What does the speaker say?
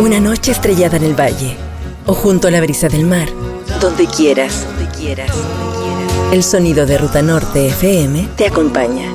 Una noche estrellada en el valle o junto a la brisa del mar. Donde quieras. El sonido de Ruta Norte FM te acompaña.